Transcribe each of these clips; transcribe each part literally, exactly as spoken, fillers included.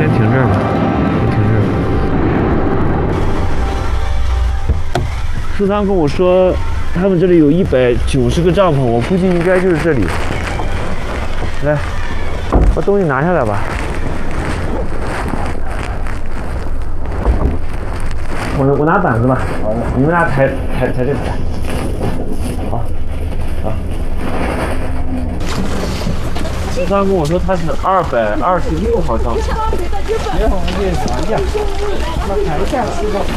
先停这儿吧，先停这儿。苏汤跟我说，他们这里有一百九十个帐篷，我估计应该就是这里。来，把东西拿下来吧。我我拿板子吧，好的，你们俩抬抬抬这个。好，好。苏汤跟我说他是二百二十六号帐篷。别往这啥呀？那抬一下是吧？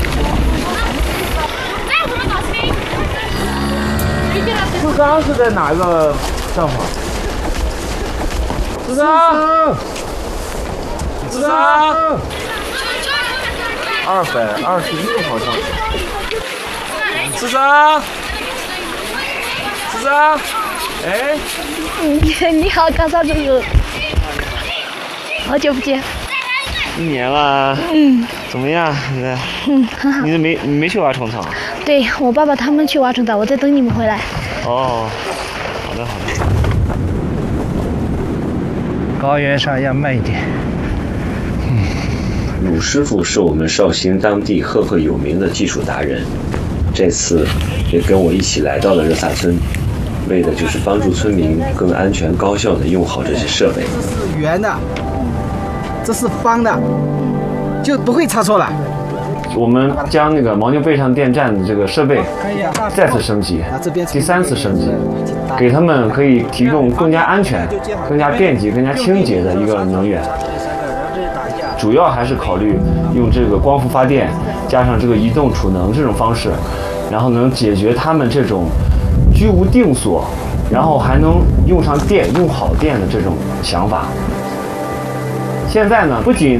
苏桑是在哪个帐篷？苏桑，苏桑，二百二十六号帐篷。苏桑，苏桑，哎， 你你好，干啥子事？好久不见。 一年了。 嗯。 怎么样？现在？ 嗯，很好。 你没你没去挖虫草？ 对，我爸爸他们去挖虫草，我在等你们回来。 哦，好的好的。 高原上要慢一点。 鲁师傅是我们绍兴当地赫赫有名的技术达人，这次也跟我一起来到了热萨村，为的就是帮助村民更安全高效地用好这些设备。 这是圆的，这是方的，就不会差错了。 我们将那个牦牛背上电站的这个设备再次升级，第三次升级，给他们可以提供更加安全、更加便捷、更加清洁的一个能源。主要还是考虑用这个光伏发电，加上这个移动储能这种方式，然后能解决他们这种居无定所，然后还能用上电、用好电的这种想法。现在呢，不仅